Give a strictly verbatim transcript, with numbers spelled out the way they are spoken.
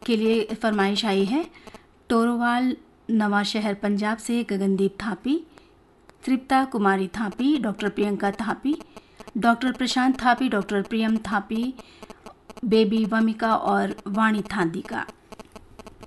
के लिए फरमाइश आई है। टोरोवाल नवा शहर पंजाब से गगनदीप थापी, तृप्ता कुमारी थापी, डॉक्टर प्रियंका थापी, डॉक्टर प्रशांत थापी, डॉक्टर प्रियम थापी, बेबी वमिका और वाणी थांदी का।